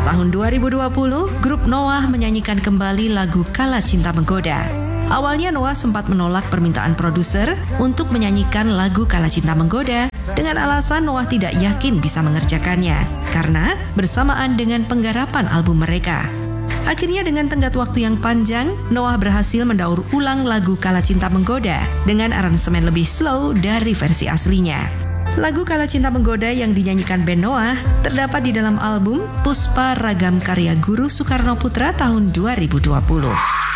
tahun 2020, grup Noah menyanyikan kembali lagu Kala Cinta Menggoda. Awalnya Noah sempat menolak permintaan produser untuk menyanyikan lagu Kala Cinta Menggoda dengan alasan Noah tidak yakin bisa mengerjakannya karena bersamaan dengan penggarapan album mereka. Akhirnya dengan tenggat waktu yang panjang, Noah berhasil mendaur ulang lagu Kala Cinta Menggoda dengan aransemen lebih slow dari versi aslinya. Lagu Kala Cinta Menggoda yang dinyanyikan band Noah terdapat di dalam album Puspa Ragam Karya Guru Soekarno Putra tahun 2020.